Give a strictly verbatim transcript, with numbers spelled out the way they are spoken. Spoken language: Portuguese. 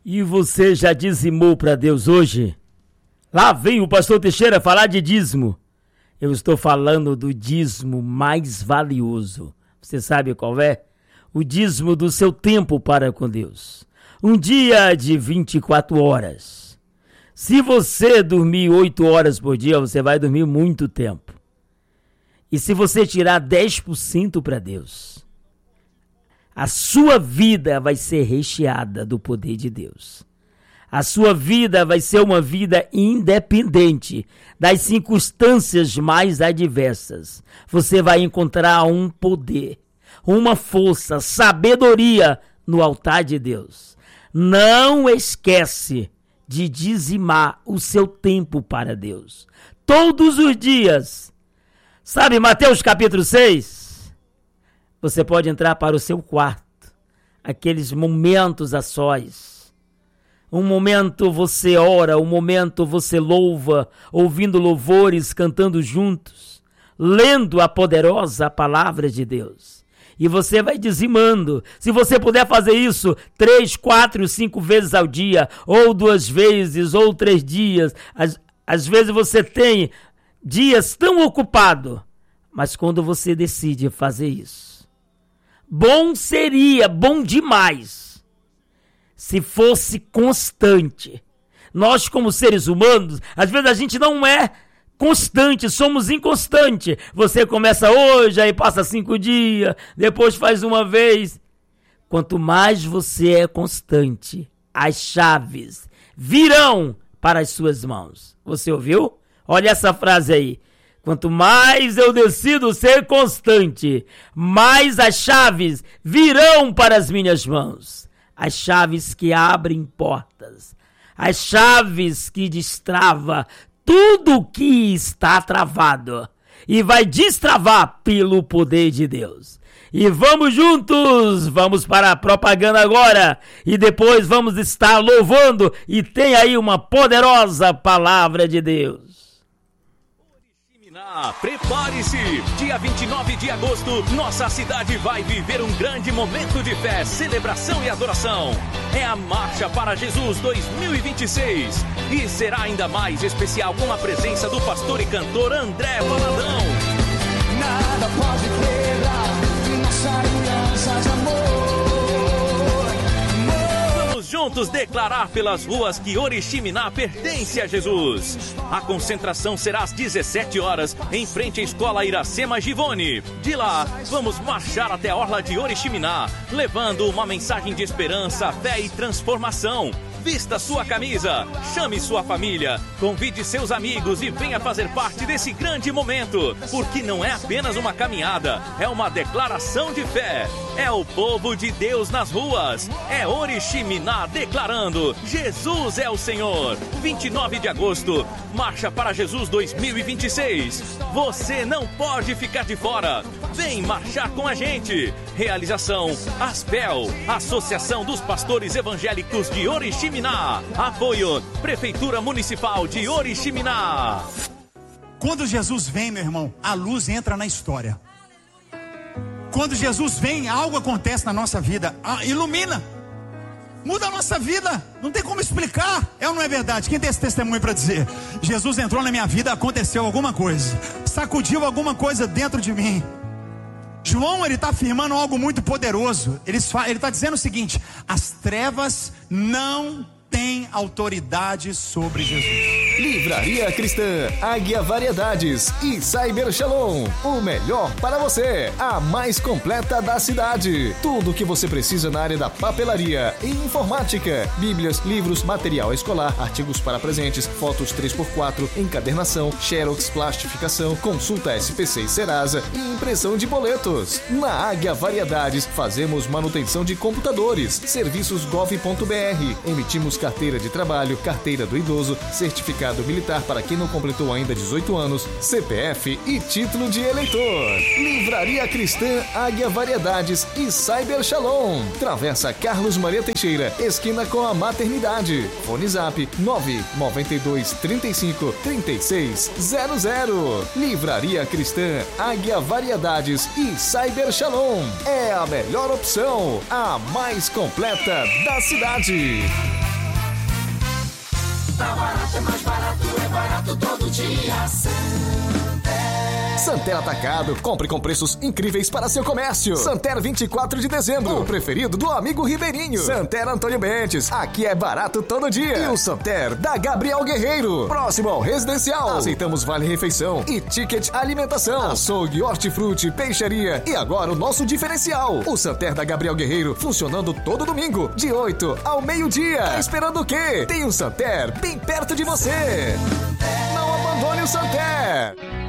E você já dizimou para Deus hoje? Lá vem o pastor Teixeira falar de dízimo. Eu estou falando do dízimo mais valioso. Você sabe qual é? O dízimo do seu tempo para com Deus. Um dia de vinte e quatro horas. Se você dormir oito horas por dia, você vai dormir muito tempo. E se você tirar dez por cento para Deus, a sua vida vai ser recheada do poder de Deus. A sua vida vai ser uma vida independente das circunstâncias mais adversas. Você vai encontrar um poder, uma força, sabedoria no altar de Deus. Não esquece de dizimar o seu tempo para Deus. Todos os dias. Sabe Mateus capítulo seis? Você pode entrar para o seu quarto. Aqueles momentos a sós. Um momento você ora, um momento você louva, ouvindo louvores, cantando juntos, lendo a poderosa palavra de Deus. E você vai dizimando. Se você puder fazer isso três, quatro, cinco vezes ao dia, ou duas vezes, ou três dias. Às, às vezes você tem dias tão ocupados, mas quando você decide fazer isso, bom seria, bom demais, se fosse constante. Nós, como seres humanos, às vezes a gente não é constante, somos inconstantes. Você começa hoje, aí passa cinco dias, depois faz uma vez. Quanto mais você é constante, as chaves virão para as suas mãos. Você ouviu? Olha essa frase aí. Quanto mais eu decido ser constante, mais as chaves virão para as minhas mãos. As chaves que abrem portas. As chaves que destrava tudo que está travado. E vai destravar pelo poder de Deus. E vamos juntos, vamos para a propaganda agora. E depois vamos estar louvando. E tem aí uma poderosa palavra de Deus. Prepare-se! Dia vinte e nove de agosto, nossa cidade vai viver um grande momento de fé, celebração e adoração. É a Marcha para Jesus dois mil e vinte e seis. E será ainda mais especial com a presença do pastor e cantor André Valadão. Nada pode quebrar nossa aliança de amor. Juntos declarar pelas ruas que Oriximiná pertence a Jesus. A concentração será às dezessete horas, em frente à Escola Iracema Givone. De lá, vamos marchar até a orla de Oriximiná, levando uma mensagem de esperança, fé e transformação. Vista sua camisa, chame sua família, convide seus amigos e venha fazer parte desse grande momento, porque não é apenas uma caminhada, é uma declaração de fé. É o povo de Deus nas ruas, é Oriximiná declarando: Jesus é o Senhor. vinte e nove de agosto, Marcha para Jesus dois mil e vinte e seis. Você não pode ficar de fora. Vem marchar com a gente. Realização: Aspel, Associação dos Pastores Evangélicos de Oriximiná. Apoio: Prefeitura Municipal de Oriximiná. Quando Jesus vem, meu irmão, a luz entra na história. Quando Jesus vem, algo acontece na nossa vida, ilumina, muda a nossa vida, não tem como explicar. É ou não é verdade? Quem tem esse testemunho para dizer? Jesus entrou na minha vida, aconteceu alguma coisa, sacudiu alguma coisa dentro de mim. João, ele está afirmando algo muito poderoso. Ele está dizendo o seguinte: as trevas não têm autoridade sobre Jesus. Livraria Cristã, Águia Variedades e Cyber Shalom. O melhor para você, a mais completa da cidade. Tudo o que você precisa na área da papelaria e informática. Bíblias, livros, material escolar, artigos para presentes, fotos três por quatro, encadernação, xerox, plastificação, consulta S P C e Serasa e impressão de boletos. Na Águia Variedades, fazemos manutenção de computadores, serviços gov ponto br. Emitimos carteira de trabalho, carteira do idoso, certificado militar para quem não completou ainda dezoito anos, C P F e título de eleitor. Livraria Cristã, Águia Variedades e Cyber Shalom. Travessa Carlos Maria Teixeira, esquina com a Maternidade. Fone Zap nove nove dois, trinta e cinco, trinta e seis zero zero. Livraria Cristã, Águia Variedades e Cyber Shalom. É a melhor opção, a mais completa da cidade. Tá barato, é mais barato, é barato todo dia. Santer Atacado. Compre com preços incríveis para seu comércio. Santer vinte e quatro de dezembro. O preferido do amigo Ribeirinho. Santer Antônio Bentes. Aqui é barato todo dia. E o Santer da Gabriel Guerreiro. Próximo ao Residencial. Aceitamos vale refeição e ticket alimentação. Açougue, hortifruti, peixaria. E agora o nosso diferencial. O Santer da Gabriel Guerreiro. Funcionando todo domingo. De oito ao meio-dia. Tá esperando o quê? Tem um Santer bem perto de você. Não abandone o Santer.